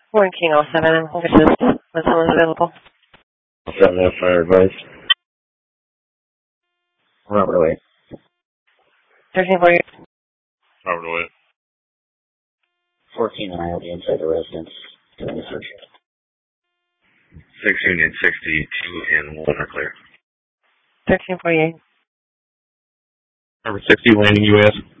Warren King, 07, will assist when someone's available. 7 fire advice. Robert Way. 1348. Robert Way. 14 and I will be inside the residence doing the search. 16 and 60, 2 and 1 are clear. 1348. Number 60, landing US.